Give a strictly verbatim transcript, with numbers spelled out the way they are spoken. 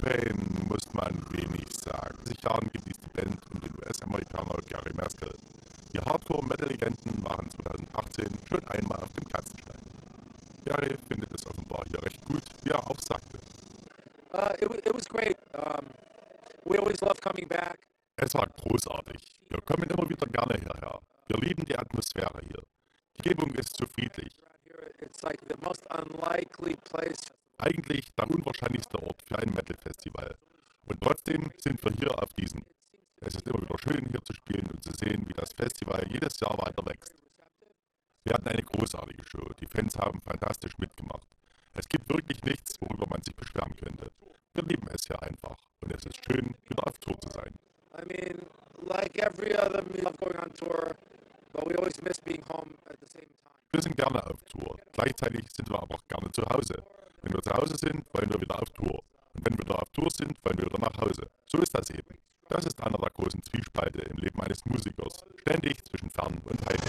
Cobain muss man wenig sagen. In siebzig Jahren genießt die Band um den U S-Amerikaner Gary Maskell. Die Hardcore-Metal-Legenden waren zweitausendachtzehn schon einmal auf dem Katzenstein. Gary findet es offenbar hier recht gut, wie er auch sagte. Uh, it, it was great. Um, we always love coming back. Es war großartig. Wir kommen immer wieder gerne hierher. Wir lieben die Atmosphäre hier. Die Umgebung ist so friedlich. It's like the most unlikely place. Eigentlich der unwahrscheinlichste Ort für ein Metal-Festival. Und trotzdem sind wir hier auf diesem. Es ist immer wieder schön, hier zu spielen und zu sehen, wie das Festival jedes Jahr weiter wächst. Wir hatten eine großartige Show. Die Fans haben fantastisch mitgemacht. Es gibt wirklich nichts, worüber man sich beschweren könnte. Wir lieben es hier einfach. Und es ist schön, wieder auf Tour zu sein. I mean, like every other music going on tour, but we always miss being home at the same time. Wir sind gerne auf Tour. Gleichzeitig sind wir aber auch gerne zu Hause. Wenn wir zu Hause sind, wollen wir wieder auf Tour. Und wenn wir wieder auf Tour sind, wollen wir wieder nach Hause. So ist das eben. Das ist einer der großen Zwiespalte im Leben eines Musikers. Ständig zwischen fern und heim.